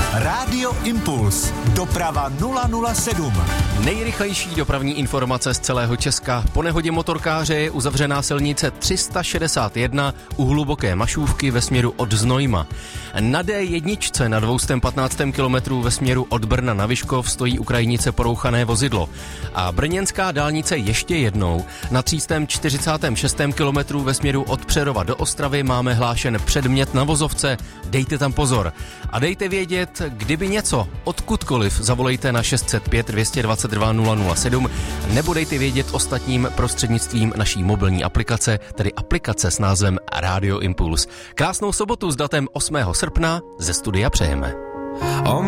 Rádio Impuls. Doprava 007. Nejrychlejší dopravní informace z celého Česka. Po nehodě motorkáře je uzavřená silnice 361 u Hluboké Mašůvky ve směru od Znojma. Na D1 na 215 km ve směru od Brna na Vyškov stojí u krajnice porouchané vozidlo. A brněnská dálnice ještě jednou. Na 346 km ve směru od Přerova do Ostravy máme hlášen předmět na vozovce. Dejte tam pozor. A dejte vědět, kdyby něco, odkudkoliv, zavolejte na 605 222 007 nebo dejte vědět ostatním prostřednictvím naší mobilní aplikace, tedy aplikace s názvem Radio Impuls. Krásnou sobotu s datem 8. srpna ze studia přejeme.